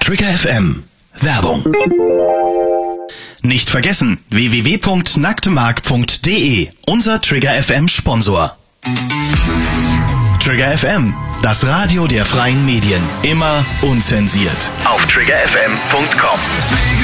Trigger FM. Werbung. Nicht vergessen, www.nacktemark.de, unser Trigger FM Sponsor. Trigger FM, das Radio der freien Medien. Immer unzensiert. Auf triggerfm.com.